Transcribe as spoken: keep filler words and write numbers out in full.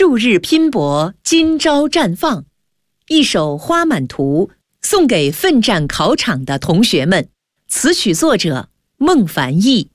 数日拼搏，今朝绽放。一首花满图送给奋战考场的同学们。词曲作者孟凡义。